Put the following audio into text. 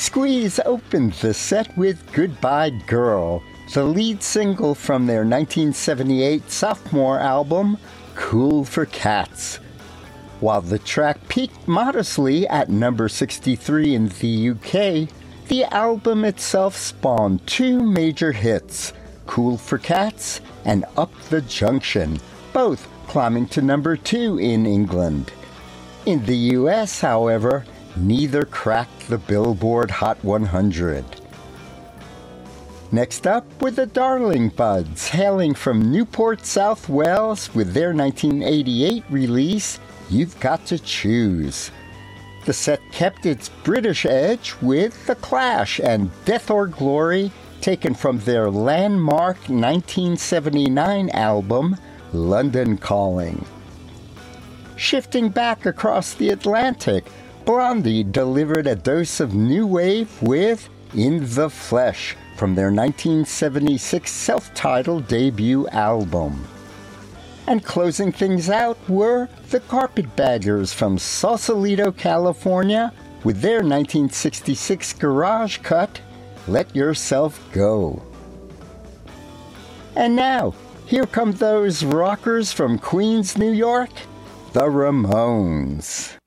Squeeze opened the set with Goodbye Girl, the lead single from their 1978 sophomore album, Cool for Cats. While the track peaked modestly at number 63 in the UK, the album itself spawned two major hits, Cool for Cats and Up the Junction, both climbing to number 2 in England. In the US, however, neither cracked the Billboard Hot 100. Next up were the Darling Buds, hailing from Newport, South Wales, with their 1988 release, You've Got to Choose. The set kept its British edge with The Clash and Death or Glory, taken from their landmark 1979 album, London Calling. Shifting back across the Atlantic, Blondie delivered a dose of new wave with In the Flesh from their 1976 self-titled debut album. And closing things out were the Carpetbaggers from Sausalito, California, with their 1966 garage cut, Let Yourself Go. And now, here come those rockers from Queens, New York, the Ramones.